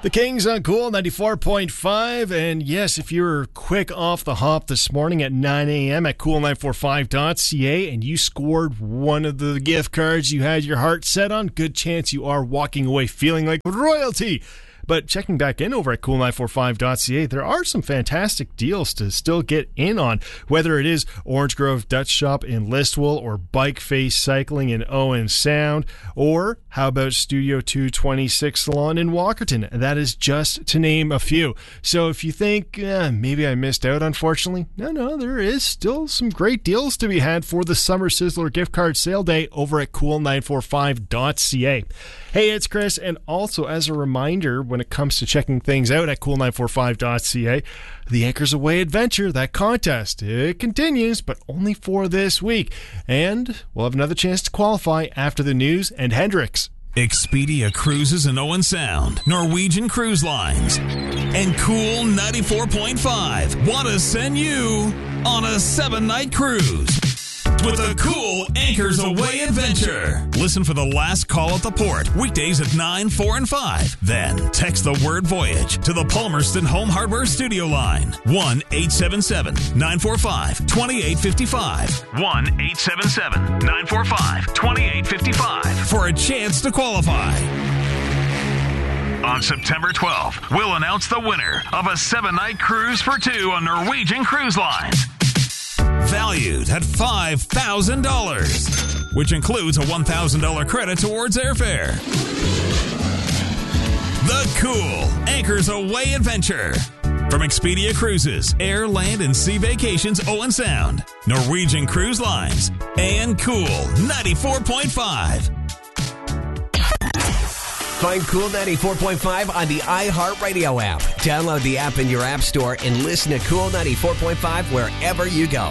The Kings on Cool 94.5. And yes, if you were quick off the hop this morning at 9 a.m. at cool945.ca and you scored one of the gift cards you had your heart set on, good chance you are walking away feeling like royalty. But checking back in over at cool945.ca, there are some fantastic deals to still get in on, whether it is Orange Grove Dutch Shop in Listowel or Bike Face Cycling in Owen Sound, or how about Studio 226 Salon in Walkerton? That is just to name a few. So if you think, maybe I missed out, unfortunately, no, there is still some great deals to be had for the Summer Sizzler gift card sale day over at cool945.ca. Hey, it's Chris, and also as a reminder, when it comes to checking things out at cool945.ca, the Anchors Away Adventure, that contest, it continues, but only for this week. And we'll have another chance to qualify after the news and Hendrix. Expedia Cruises in Owen Sound, Norwegian Cruise Lines, and Cool 94.5 want to send you on a 7-night cruise with a cool Anchors Away adventure. Listen for the last call at the port, weekdays at 9, 4, and 5. Then text the word voyage to the Palmerston Home Hardware Studio line, 1-877-945-2855. 1-877-945-2855 for a chance to qualify. On September 12th, we'll announce the winner of a 7-night cruise for two on Norwegian Cruise Lines. Valued at $5,000, which includes a $1,000 credit towards airfare. The cool Anchors Away Adventure. From Expedia Cruises, Air, Land, and Sea Vacations Owen Sound, Norwegian Cruise Lines, and Cool 94.5. Find Cool 94.5 on the iHeartRadio app. Download the app in your app store and listen to Cool 94.5 wherever you go.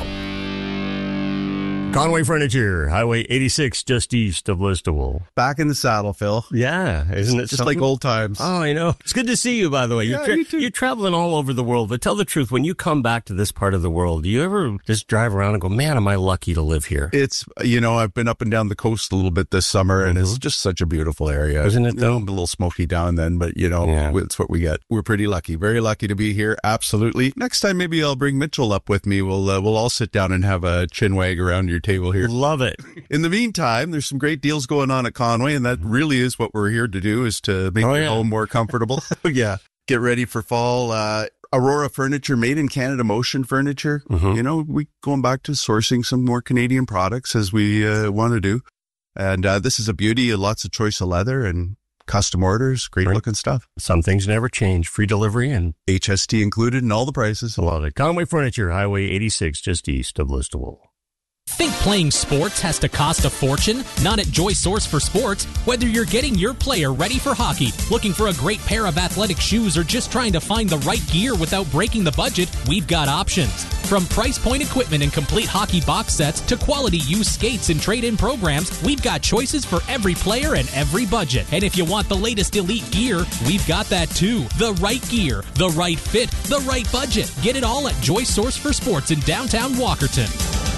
Conway Furniture, Highway 86, just east of Listowel. Back in the saddle, Phil. Yeah, isn't it just like old times? Oh, I know. It's good to see you, by the way. Yeah, you too. You're traveling all over the world, but tell the truth, when you come back to this part of the world, do you ever just drive around and go, man, am I lucky to live here? It's, I've been up and down the coast a little bit this summer, and it's just such a beautiful area. Isn't it, though? A little smoky down and then, but, It's what we get. We're pretty lucky. Very lucky to be here. Absolutely. Next time, maybe I'll bring Mitchell up with me. We'll all sit down and have a chin wag around your table here. Love it. In the meantime, there's some great deals going on at Conway, and that really is what we're here to do, is to make your home more comfortable. Yeah. Get ready for fall. Aurora Furniture, made in Canada motion furniture. Mm-hmm. We going back to sourcing some more Canadian products as we want to do. And this is a beauty, lots of choice of leather and custom orders, great looking stuff. Some things never change. Free delivery and HST included in all the prices. I love it. Conway Furniture, Highway 86, just east of Listowel. Think playing sports has to cost a fortune? Not at Joy Source for Sports. Whether you're getting your player ready for hockey, looking for a great pair of athletic shoes, or just trying to find the right gear without breaking the budget, we've got options. From price point equipment and complete hockey box sets to quality used skates and trade-in programs, we've got choices for every player and every budget. And if you want the latest elite gear, we've got that too. The right gear, the right fit, the right budget. Get it all at Joy Source for Sports in downtown Walkerton.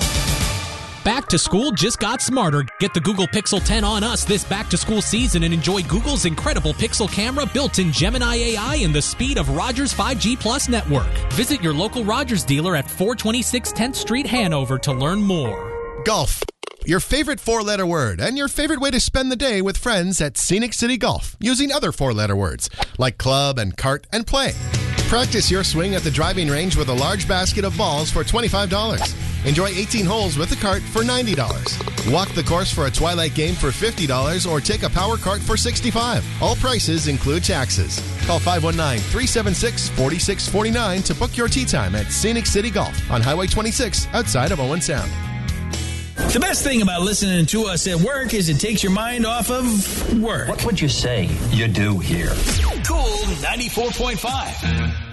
Back to school just got smarter. Get the Google Pixel 10 on us this back-to-school season and enjoy Google's incredible Pixel camera, built-in Gemini AI, and the speed of Rogers 5G Plus network. Visit your local Rogers dealer at 426 10th Street, Hanover to learn more. Golf. Your favorite four-letter word and your favorite way to spend the day with friends at Scenic City Golf, using other four-letter words like club and cart and play. Practice your swing at the driving range with a large basket of balls for $25. Enjoy 18 holes with a cart for $90. Walk the course for a twilight game for $50 or take a power cart for $65. All prices include taxes. Call 519-376-4649 to book your tee time at Scenic City Golf on Highway 26 outside of Owen Sound. The best thing about listening to us at work is it takes your mind off of work. What would you say you do here? Cool 94.5.